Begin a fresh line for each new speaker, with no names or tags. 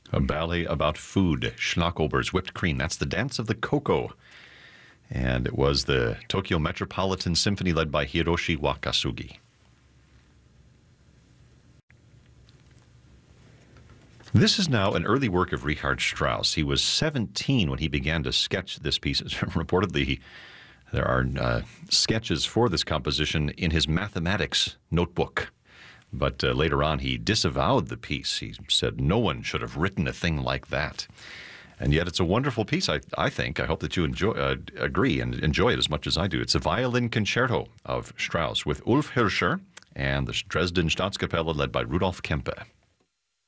A ballet about food, Schnockober's Whipped Cream. That's the Dance of the Coco. And it was the Tokyo Metropolitan Symphony led by Hiroshi Wakasugi. This is now an early work of Richard Strauss. He was 17 when he began to sketch this piece. Reportedly, there are sketches for this composition in his mathematics notebook. But later on, he disavowed the piece. He said no one should have written a thing like that. And yet it's a wonderful piece, I think. I hope that you agree and enjoy it as much as I do. It's a violin concerto of Strauss with Ulf Hirscher and the Dresden Staatskapelle led by Rudolf Kempe.